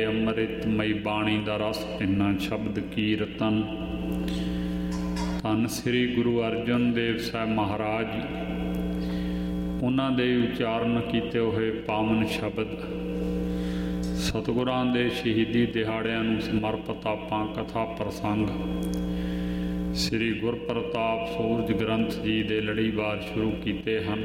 ਅੰਮ੍ਰਿਤਮਈ ਬਾਣੀ ਦਾ ਰਸ ਇੰਨਾ ਸ਼ਬਦ ਕੀਰਤਨ। ਧੰਨ ਸ੍ਰੀ ਗੁਰੂ ਅਰਜਨ ਦੇਵ ਸਾਹਿਬ ਮਹਾਰਾਜ ਜੀ, ਉਹਨਾਂ ਦੇ ਉਚਾਰਨ ਕੀਤੇ ਹੋਏ ਪਾਵਨ ਸ਼ਬਦ ਸਤਿਗੁਰਾਂ ਦੇ ਸ਼ਹੀਦੀ ਦਿਹਾੜਿਆਂ ਨੂੰ ਸਮਰਪਿਤ ਆਪਾਂ ਕਥਾ ਪ੍ਰਸੰਗ ਸ੍ਰੀ ਗੁਰਪ੍ਰਤਾਪ ਸੂਰਜ ਗ੍ਰੰਥ ਜੀ ਦੇ ਲੜੀਵਾਰ ਸ਼ੁਰੂ ਕੀਤੇ ਹਨ।